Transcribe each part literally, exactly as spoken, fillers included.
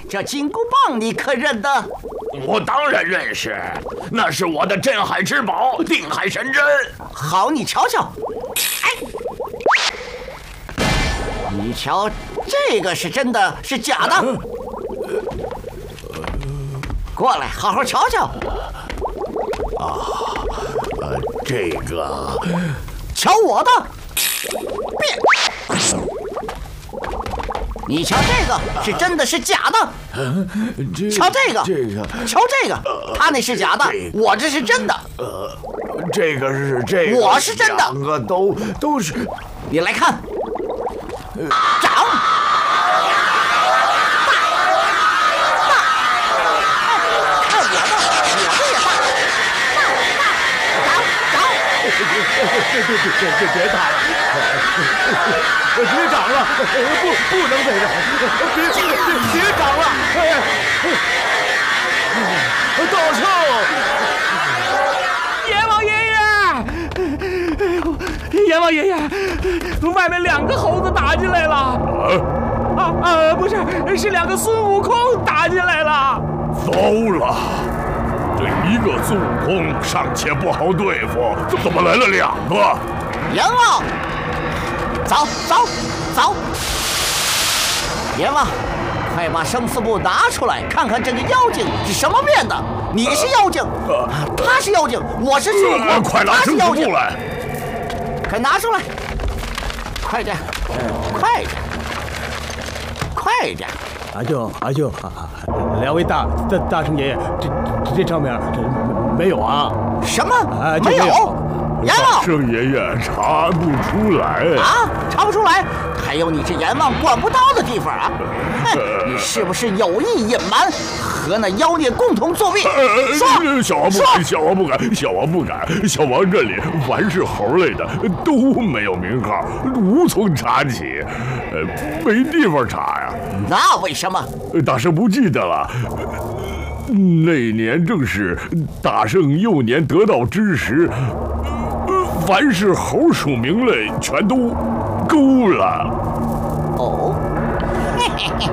这金箍棒你可认得？ 我当然认识，那是我的镇海之宝定海神针。 好，你瞧瞧。哎，你瞧，这个是真的，是假的？过来，好好瞧瞧。 啊，呃，这个， 瞧我的，变。你瞧这个是真的是假的？瞧这个， 这个， 瞧这个，他那是假的，我这是真的。 呃，这个是这个， 我是真的， 两个都都是。 你来看，长。 别别别别别别打了！别长了，不不能这样！别别别长了！道歉！ 阎王爷爷，阎王爷爷，外面两个猴子打进来了！啊啊，不是，是两个孙悟空打进来了！ 糟了！这一个孙悟空尚且不好对付，怎么来了两个？ 阎王，走走走！阎王，快把生死簿拿出来，看看这个妖精是什么变的。你是妖精，他是妖精，我是孙悟空， 快拿生死簿来！ 快拿出来！快点，快点，快点！ 阿舅，阿舅，两位大大大圣爷爷，这这这上面这没有啊？ 什么？ 啊， 没有？阎王， 圣爷爷查不出来啊？查不出来？还有你这阎王管不到的地方啊！哼，你是不是有意隐瞒，和那妖孽共同作弊？说， 小王不敢，小王不敢，小王不敢。小王这里凡是猴类的都没有名号，无从查起，呃，没地方查呀。 那为什么？ 大圣不记得了。那年正是大圣幼年得道之时，凡是猴属名类全都勾了。 哦，嘿嘿嘿，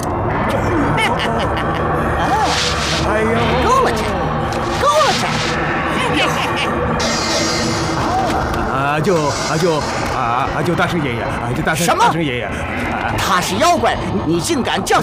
哎呦， 勾了去，勾了去， 阿舅，阿舅，啊，阿舅大圣爷爷，阿舅大圣大圣爷爷， 他是妖怪，你竟敢叫